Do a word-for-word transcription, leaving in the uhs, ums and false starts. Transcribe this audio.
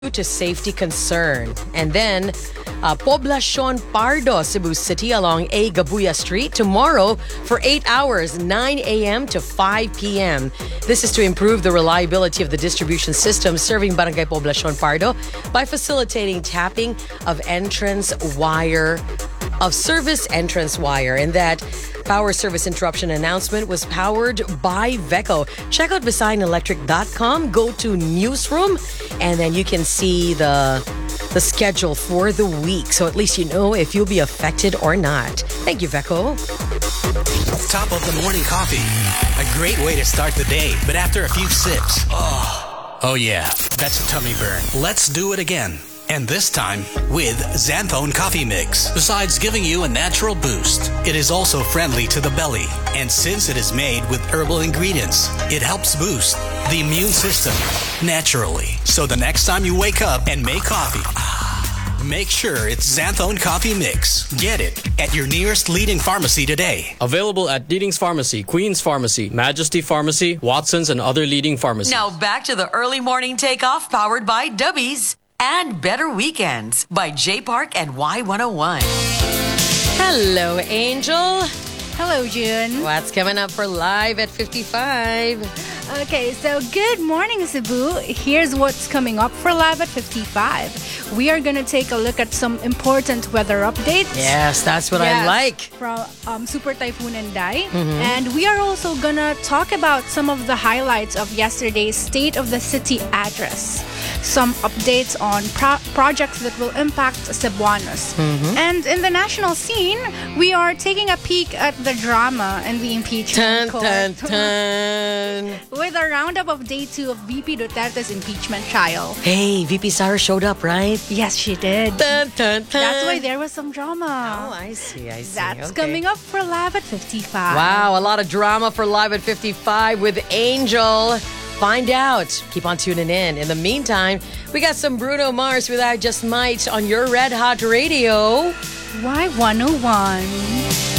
to safety concern. And then, uh, Poblacion Pardo, Cebu City along A. Gabuya Street tomorrow for eight hours, nine a.m. to five p.m. This is to improve the reliability of the distribution system serving Barangay Poblacion Pardo by facilitating tapping of entrance wire, of service entrance wire. And that power service interruption announcement was powered by Veco. Check out Visayan Electric dot com, go to newsroom, and then you can see the the schedule for the week. So at least you know if you'll be affected or not. Thank you, Veco. Top of the morning coffee. A great way to start the day. But after a few sips, oh, oh yeah, that's a tummy burn. Let's do it again. And this time with Xanthone Coffee Mix. Besides giving you a natural boost, it is also friendly to the belly. And since it is made with herbal ingredients, it helps boost the immune system naturally. So the next time you wake up and make coffee, make sure it's Xanthone Coffee Mix. Get it at your nearest leading pharmacy today. Available at Leading's Pharmacy, Queen's Pharmacy, Majesty Pharmacy, Watson's, and other leading pharmacies. Now back to the early morning takeoff powered by Dubbies. And Better Weekends by J Park and Y one oh one. Hello, Angel. Hello, June. What's coming up for Live at fifty-five? Okay, so good morning, Cebu. Here's what's coming up for Live at fifty-five. We are going to take a look at some important weather updates. Yes, that's what yes, I like. From um, Super Typhoon Inday. Mm-hmm. And we are also going to talk about some of the highlights of yesterday's State of the City address. Some updates on pro- projects that will impact Cebuanos. Mm-hmm. And in the national scene, we are taking a peek at the drama and the impeachment Dun, court. dun, dun. With a roundup of day two of V P Duterte's impeachment trial. Hey, V P Sara showed up, right? Yes, she did. Dun, dun, dun. That's why there was some drama. Oh, I see, I see. That's okay. coming up for Live at fifty-five. Wow, a lot of drama for Live at fifty-five with Angel. Find out. Keep on tuning in. In the meantime, we got some Bruno Mars with I Just Might on your Red Hot Radio. Y one oh one.